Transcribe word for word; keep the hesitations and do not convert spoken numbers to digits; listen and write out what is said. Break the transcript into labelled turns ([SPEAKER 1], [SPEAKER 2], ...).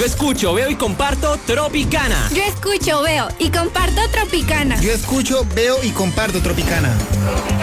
[SPEAKER 1] Yo escucho, veo y comparto Tropicana.
[SPEAKER 2] Yo escucho, veo y comparto Tropicana.
[SPEAKER 3] Yo escucho, veo y comparto Tropicana.